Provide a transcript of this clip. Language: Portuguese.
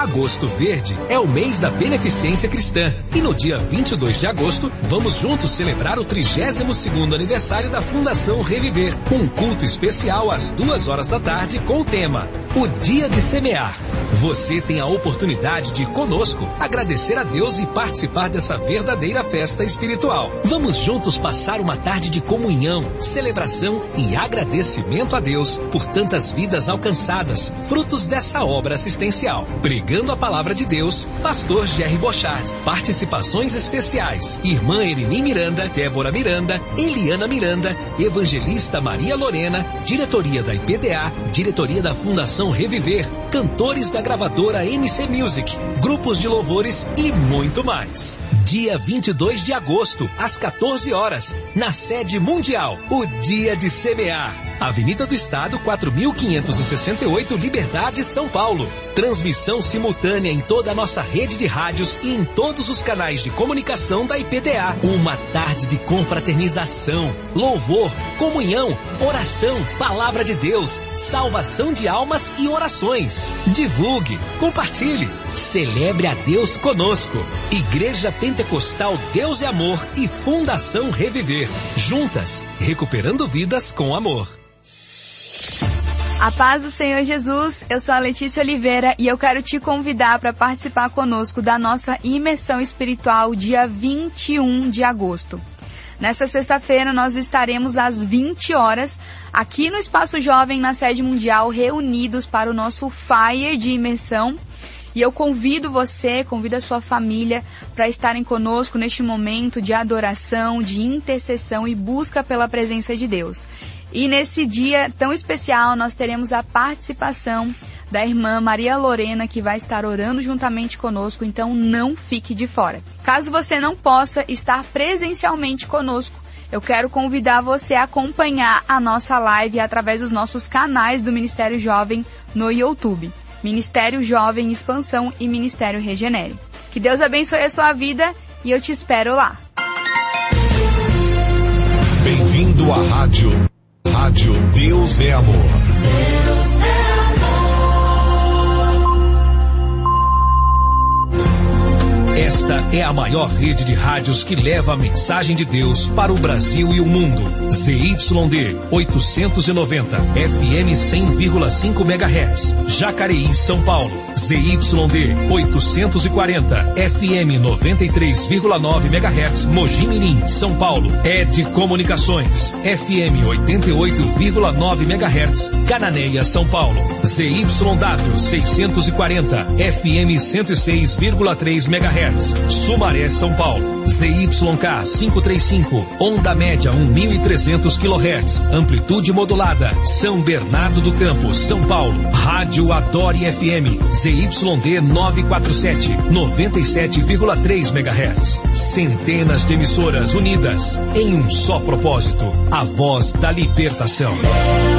Agosto Verde é o mês da beneficência cristã. E no dia 22 de agosto, vamos juntos celebrar o 32º aniversário da Fundação Reviver. Um culto especial às 2 da tarde com o tema O Dia de Semear. Você tem a oportunidade de ir conosco, agradecer a Deus e participar dessa verdadeira festa espiritual. Vamos juntos passar uma tarde de comunhão, celebração e agradecimento a Deus por tantas vidas alcançadas, frutos dessa obra assistencial. Pregando a palavra de Deus, Pastor Jerry Bochard. Participações especiais: Irmã Erini Miranda, Débora Miranda, Eliana Miranda, Evangelista Maria Lorena, diretoria da IPDA, diretoria da Fundação Reviver, cantores da gravadora MC Music, grupos de louvores e muito mais. Dia 22 de agosto, às 14 horas, na sede mundial, o Dia de Semear. Avenida do Estado, 4.568, Liberdade, São Paulo. Transmissão simultânea em toda a nossa rede de rádios e em todos os canais de comunicação da IPDA. Uma tarde de confraternização, louvor, comunhão, oração, palavra de Deus, salvação de almas e orações. Divulgue, compartilhe, celebre a Deus conosco. Igreja Pentecostal Deus é Amor e Fundação Reviver. Juntas, recuperando vidas com amor. A paz do Senhor Jesus, eu sou a Letícia Oliveira e eu quero te convidar para participar conosco da nossa imersão espiritual dia 21 de agosto. Nessa sexta-feira nós estaremos às 20 horas aqui no Espaço Jovem, na sede mundial, reunidos para o nosso Fire de imersão. E eu convido você, convido a sua família para estarem conosco neste momento de adoração, de intercessão e busca pela presença de Deus. E nesse dia tão especial nós teremos a participação da irmã Maria Lorena, que vai estar orando juntamente conosco, então não fique de fora. Caso você não possa estar presencialmente conosco, eu quero convidar você a acompanhar a nossa live através dos nossos canais do Ministério Jovem no YouTube. Ministério Jovem Expansão e Ministério Regenere. Que Deus abençoe a sua vida e eu te espero lá. Bem-vindo à Rádio Deus é Amor. Deus é Esta é a maior rede de rádios que leva a mensagem de Deus para o Brasil e o mundo. ZYD 890, FM 100,5 MHz, Jacareí, São Paulo. ZYD 840, FM 93,9 MHz, Mogi Mirim, São Paulo. ED Comunicações, FM 88,9 MHz, Cananéia, São Paulo. ZYW 640, FM 106,3 MHz. Sumaré, São Paulo. ZYK 535, onda média 1.300 kHz, amplitude modulada, São Bernardo do Campo, São Paulo. Rádio Adore FM, ZYD 947, 97,3 MHz. Centenas de emissoras unidas em um só propósito, a voz da libertação.